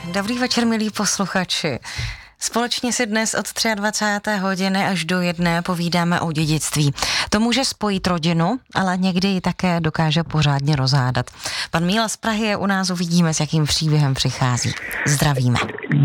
Dobrý večer, milí posluchači. Společně si dnes od 23. hodiny až do 1 povídáme o dědictví. To může spojit rodinu, ale někdy ji také dokáže pořádně rozhádat. Pan Míla z Prahy je u nás, uvidíme, s jakým příběhem přichází. Zdravíme.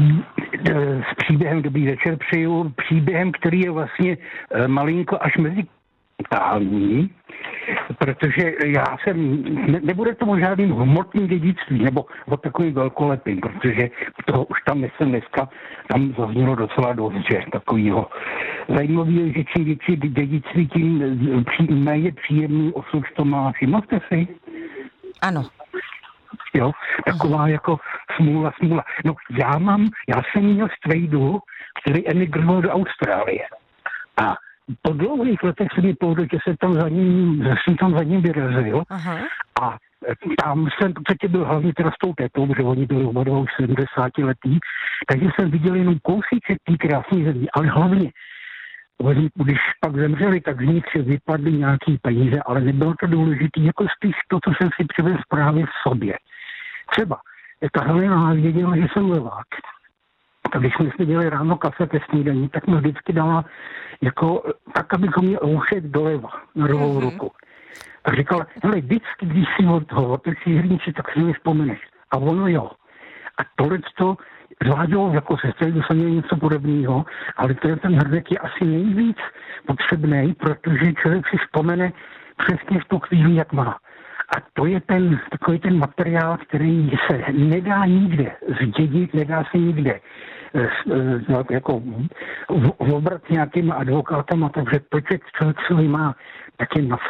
S příběhem, dobrý večer přeju, příběhem, který je vlastně malinko až mezi totální, protože nebude to žádným hmotným dědictví, nebo o takovým velkolepým, protože toho už tam jsem dneska, tam zaznělo docela dost, že takovýho. Zajímavé je, že čím větší dědictví, tím méně příjemný osud to má. Všiml jste si? Ano. Jo, taková jako smůla. No, já jsem měl strejdu, který emigroval do Austrálie. A po dlouhých letech se mi povedlo, že jsem tam za ním vyrazil. Aha. A tam jsem v podstatě byl hlavně teda s tou tetou, protože oni byli oba už 70 letý, takže jsem viděl jenom kousíček té krásné země, ale hlavně, když pak zemřeli, tak z nich se vypadly nějaký peníze, ale nebylo to důležité, jako spíš to, co jsem si přivez právě v sobě. Třeba, ta Helena věděla, že jsem levák. Tak když jsme si dělali ráno kafe ke snídaní, tak mi vždycky dala jako, tak abychom měl oušek doleva na druhou ruku. A říkala, hele, vždycky, když si otevří hrníči, tak si mi vzpomeneš. A ono jo. A tohleto zvládlo jako sestry, jsem měl něco podobného, ale ten hrnek je asi nejvíc potřebný, protože člověk si vzpomene přesně v tu chvíli, jak má. A to je takový ten materiál, který se nedá nikde zdědit, nedá se nikde jako obrat nějakýma advokátama, takže to člověk svůj má taky na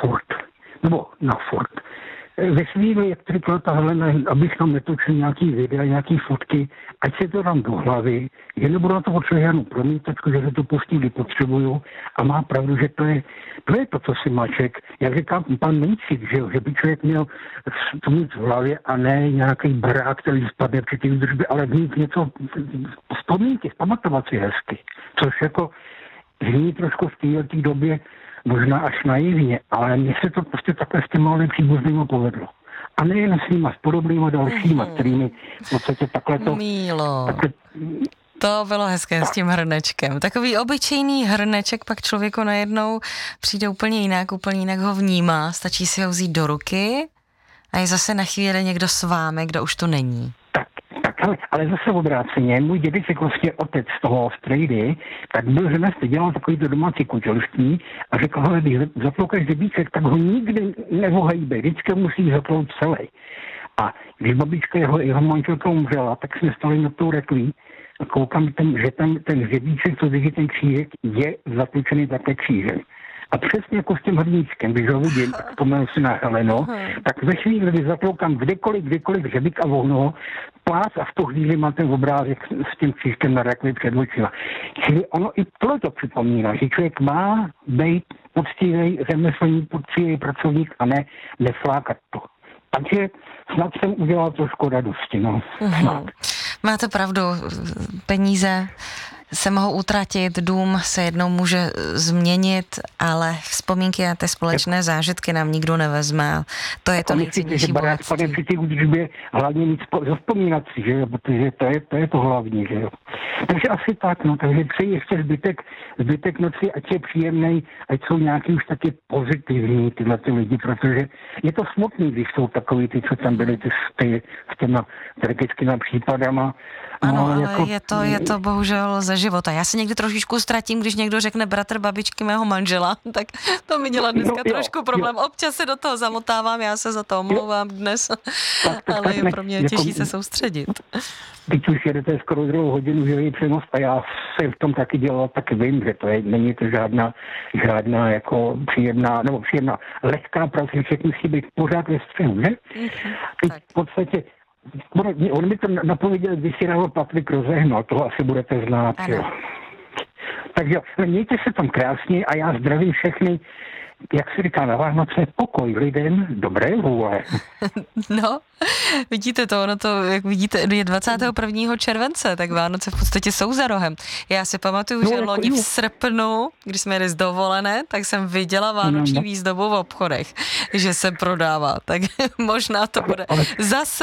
furt. Ve chvíli, jak říkala ta Helena, abych tam netočil nějaký videa, nějaký fotky, ať se to dám do hlavy, že nebudu na to potřebovat žádnou promítačku, že se to pustí, kdy potřebuju, a má pravdu, že to je to, co si má člověk. Jak říká pan Mejcík, že by člověk měl to mít v hlavě a ne nějaký barák, který spadne při té údržbě, ale mít něco vzpomínky, pamatovat si hezky. Což jako zní trošku v této době možná až naivně, ale mně se to prostě takhle s těma příbuznýma povedlo. A nejen s nima, s podobnýma dalšíma, kterými v podstatě takhle to... Mílo, to bylo hezké s tím hrnečkem. Takový obyčejný hrneček pak člověku najednou přijde úplně jinak ho vnímá, stačí si ho vzít do ruky a je zase na chvíli někdo s vámi, kdo už to není. Ale zase obráceně, můj dědeček, vlastně otec z toho strejdy, tak byl ženatý, dělal takovýto domácí kučelství a řekl, hele, když zaploukáš debíček, tak ho nikdy nevohejbe, vždycky musí zaplout celý. A když babička jeho manželka umřela, tak jsme stali na tou rekví a koukám, že ten hřebíček, co drží ten křížek, je zatlučený také křížem. A přesně jako s tím hrníčkem, když ho vidím, tak vzpomenu si na Helenu, tak ve chvíli, kdy zaploukám kdekoliv hřebík a vohnu, plác a v tu chvíli mám ten obrázek s tím křížkem na rakvi před očima. Čili ono i tohle to připomíná, že člověk má být poctivý řemeslník, poctivý pracovník a ne neflákat to. Takže snad jsem udělal trošku radosti, no. Máte pravdu, peníze se mohou utratit, dům se jednou může změnit, ale vzpomínky a ty společné zážitky nám nikdo nevezme. To je to nejcennější bohatství. Pane, při té údržbě hlavně nic zavzpomínat si, že jo, protože to je to hlavní, že jo. Takže asi tak, no, takže přeji ještě zbytek noci, ať je příjemnej, ať jsou nějaký už taky pozitivní tyhle ty lidi, protože je to smutný, když jsou takový ty, co tam byli s těma tragickými případama. Ano, ale jako... je to bohužel ze života. Já se někdy trošičku ztratím, když někdo řekne bratr babičky mého manžela, tak to mi dělá dneska trošku problém. Občas se do toho zamotávám, já se za to omlouvám dnes, ale je pro mě těžší se soustředit. Teď už jedete skoro druhou hodinu, že je přenos a já se v tom taky dělal, tak vím, že není to žádná jako příjemná lehká práce, že musí být pořád ve střehu, že? Teď v podstatě on mi to napověděl, když si dával Patrik rozehnal, toho asi budete znát, jo. Takže mějte se tam krásně a já zdravím všechny, jak se říká na Vánoce, pokoj lidem, dobré vůle. No, vidíte to, jak vidíte, je 21. července, tak Vánoce v podstatě jsou za rohem. Já si pamatuju, že loni v srpnu, když jsme jeli z dovolené, tak jsem viděla vánoční výzdobu v obchodech, že se prodává, tak možná to bude zase